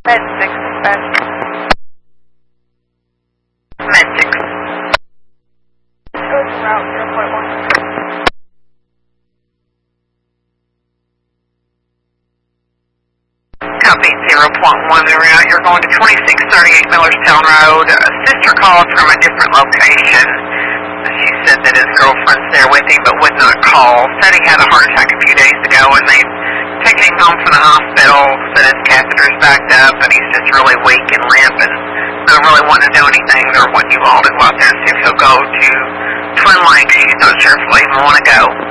Med 6 dispatch. Med 6. Go to route 0.1. Copy 0.1 en route. You're going to 2638 Millerstown Road. A sister called from a different location. She said that his girlfriend's there with him but would not call. Said he had a heart attack a few days ago and they've taken him home from the hospital. Said his catheter's backed up and he's just really weak and limp and not really wanting to do anything. They're wanting you all to go out there and see if he'll go to Twin Lakes. She's not sure if he'll even want to go.